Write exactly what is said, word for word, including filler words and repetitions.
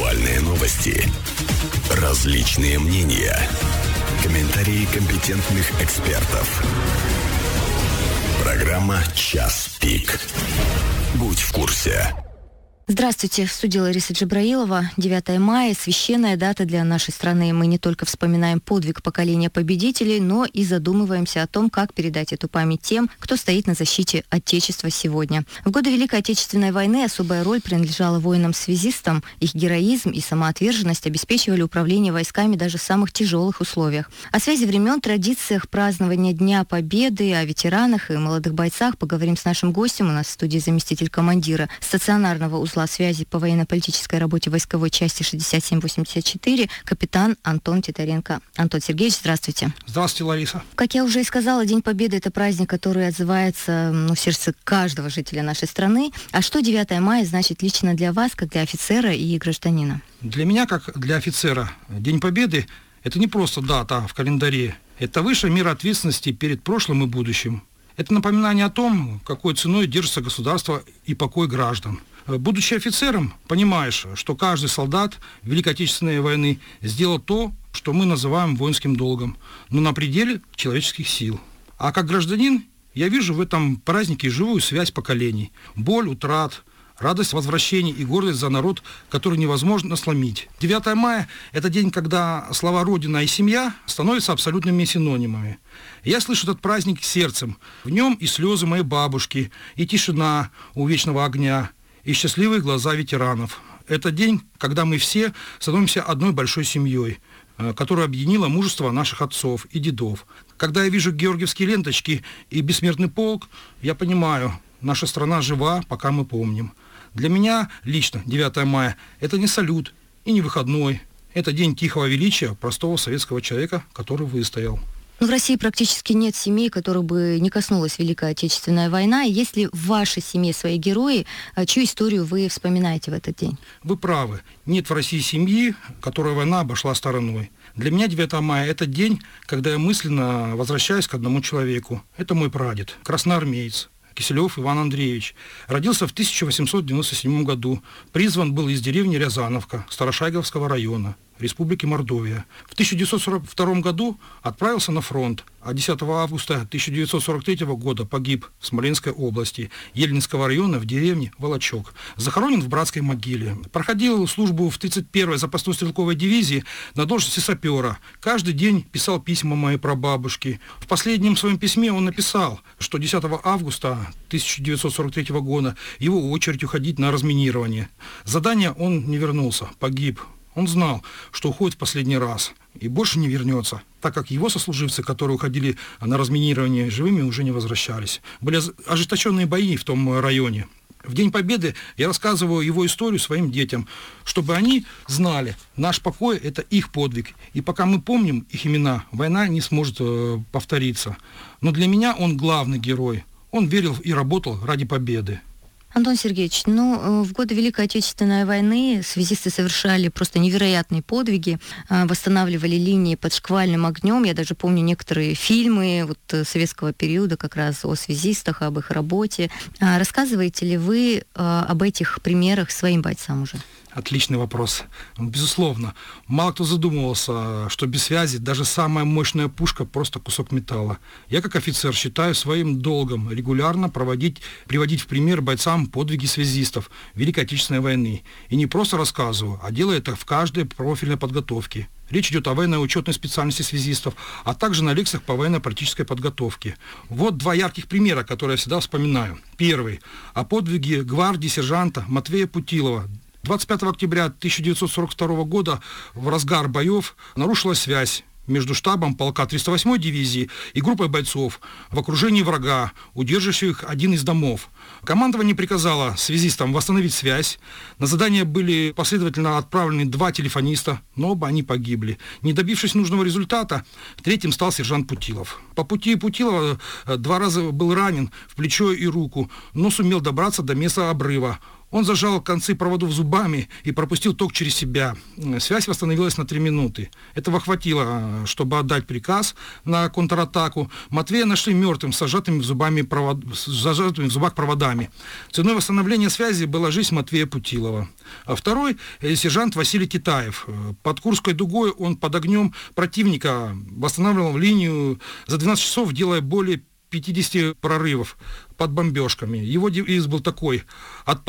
Актуальные новости, различные мнения, комментарии компетентных экспертов. Программа «Час пик». Будь в курсе. Здравствуйте, в студии Лариса Джабраилова. девятое мая – священная дата для нашей страны. Мы не только вспоминаем подвиг поколения победителей, но и задумываемся о том, как передать эту память тем, кто стоит на защите Отечества сегодня. В годы Великой Отечественной войны особая роль принадлежала воинам-связистам. Их героизм и самоотверженность обеспечивали управление войсками даже в самых тяжелых условиях. О связи времен, традициях празднования Дня Победы, о ветеранах и молодых бойцах поговорим с нашим гостем. У нас в студии заместитель командира стационарного узла связи по военно-политической работе войсковой части шестьдесят семь восемьдесят четыре, капитан Антон Титаренко. Антон Сергеевич, здравствуйте. Здравствуйте, Лариса. Как я уже и сказала, День Победы – это праздник, который отзывается ну, в сердце каждого жителя нашей страны. А что девятое мая значит лично для вас, как для офицера и гражданина? Для меня, как для офицера, День Победы – это не просто дата в календаре. Это высшая мера ответственности перед прошлым и будущим. Это напоминание о том, какой ценой держится государство и покой граждан. Будучи офицером, понимаешь, что каждый солдат Великой Отечественной войны сделал то, что мы называем воинским долгом, но на пределе человеческих сил. А как гражданин, я вижу в этом празднике живую связь поколений, боль утрат, радость возвращения и гордость за народ, который невозможно сломить. девятое мая – это день, когда слова «Родина» и «семья» становятся абсолютными синонимами. Я слышу этот праздник сердцем. В нем и слезы моей бабушки, и тишина у вечного огня, и счастливые глаза ветеранов. Это день, когда мы все становимся одной большой семьей, которая объединила мужество наших отцов и дедов. Когда я вижу георгиевские ленточки и бессмертный полк, я понимаю, наша страна жива, пока мы помним. Для меня лично девятое мая – это не салют и не выходной. Это день тихого величия простого советского человека, который выстоял. В России практически нет семей, которых бы не коснулась Великая Отечественная война. И есть ли в вашей семье свои герои, чью историю вы вспоминаете в этот день? Вы правы. Нет в России семьи, которой война обошла стороной. Для меня девятое мая – это день, когда я мысленно возвращаюсь к одному человеку. Это мой прадед, красноармеец Киселев Иван Андреевич. Родился в тысяча восемьсот девяносто седьмом году. Призван был из деревни Рязановка, Старошайговского района, Республики Мордовия. В тысяча девятьсот сорок втором году отправился на фронт, а десятого августа тысяча девятьсот сорок третьего года погиб в Смоленской области, Ельнинского района, в деревне Волочок. Захоронен в братской могиле. Проходил службу в тридцать первой запасной стрелковой дивизии на должности сапера. Каждый день писал письма моей прабабушке. В последнем своем письме он написал, что десятого августа тысяча девятьсот сорок третьего года его очередь уходить на разминирование. Задание он не вернулся, погиб. Он знал, что уходит в последний раз и больше не вернется, так как его сослуживцы, которые уходили на разминирование живыми, уже не возвращались. Были ожесточенные бои в том районе. В День Победы я рассказываю его историю своим детям, чтобы они знали, наш покой – это их подвиг. И пока мы помним их имена, война не сможет э, повториться. Но для меня он главный герой. Он верил и работал ради победы. Антон Сергеевич, ну, в годы Великой Отечественной войны связисты совершали просто невероятные подвиги, восстанавливали линии под шквальным огнем. Я даже помню некоторые фильмы вот, советского периода как раз о связистах, об их работе. Рассказываете ли вы об этих примерах своим бойцам уже? Отличный вопрос. Безусловно. Мало кто задумывался, что без связи даже самая мощная пушка просто кусок металла. Я как офицер считаю своим долгом регулярно проводить, приводить в пример бойцам подвиги связистов Великой Отечественной войны. И не просто рассказываю, а делаю это в каждой профильной подготовке. Речь идет о военной учетной специальности связистов, а также на лекциях по военно-политической подготовке. Вот два ярких примера, которые я всегда вспоминаю. Первый. О подвиге гвардии сержанта Матвея Путилова. двадцать пятого октября тысяча девятьсот сорок второго года в разгар боев нарушилась связь между штабом полка триста восьмой дивизии и группой бойцов в окружении врага, удерживающих один из домов. Командование приказало связистам восстановить связь. На задание были последовательно отправлены два телефониста, но оба они погибли. Не добившись нужного результата, третьим стал сержант Путилов. По пути Путилова два раза был ранен в плечо и руку, но сумел добраться до места обрыва. Он зажал концы проводов зубами и пропустил ток через себя. Связь восстановилась на три минуты. Этого хватило, чтобы отдать приказ на контратаку. Матвея нашли мертвым, с зажатыми в, зубами провод... с зажатыми в зубах проводами. Ценой восстановления связи была жизнь Матвея Путилова. А второй — сержант Василий Китаев. Под Курской дугой он под огнем противника восстанавливал линию за двенадцать часов, делая более пятьдесят прорывов под бомбежками. Его девиз был такой: от